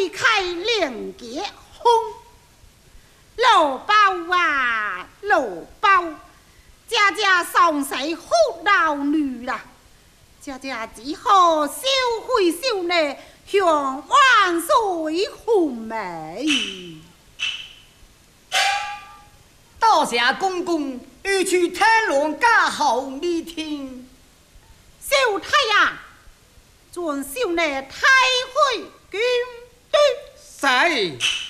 会开两结婚。老包啊，老包，家家上谁好老女啦？家家只好收回收呢，向万岁红梅。 多谢公公，欲去探龙家好你听。 小太阳，转手呢太回军队。 谁？